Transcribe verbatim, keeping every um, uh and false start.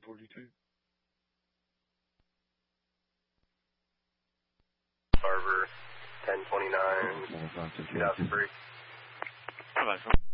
forty-two. Harbor, ten twenty-nine, two thousand three. Bye-bye,